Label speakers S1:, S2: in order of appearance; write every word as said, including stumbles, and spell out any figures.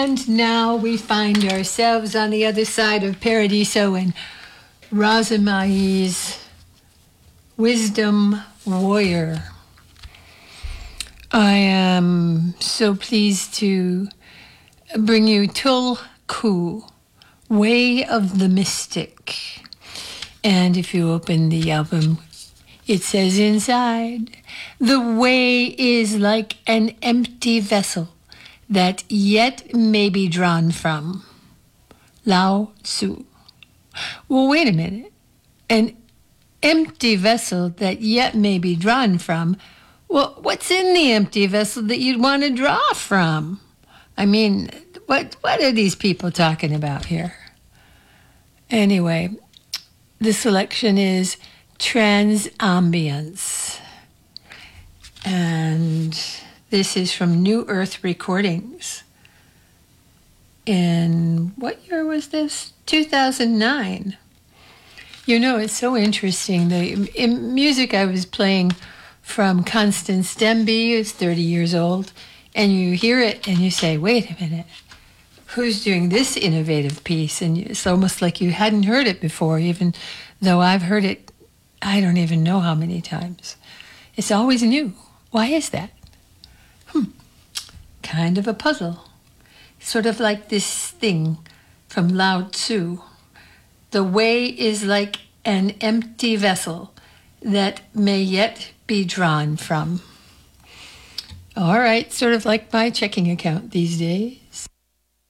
S1: And now we find ourselves on the other side of Paradiso in Razamai's Wisdom Warrior. I am so pleased to bring you Tulku, Way of the Mystic. And if you open the album, it says inside, the way is like an empty vessel that yet may be drawn from. Lao Tzu. Well, wait a minute. An empty vessel that yet may be drawn from. Well, what's in the empty vessel that you'd want to draw from? I mean, what what are these people talking about here? Anyway, the selection is Transambience. And this is from New Earth Recordings. In what year was this? two thousand nine. You know, it's so interesting. The in music I was playing from Constance Demby, who's thirty years old, and you hear it and you say, wait a minute, who's doing this innovative piece? And it's almost like you hadn't heard it before, even though I've heard it, I don't even know how many times. It's always new. Why is that? Hmm. Kind of a puzzle. Sort of like this thing from Lao Tzu. The way is like an empty vessel that may yet be drawn from. All right, sort of like my checking account these days.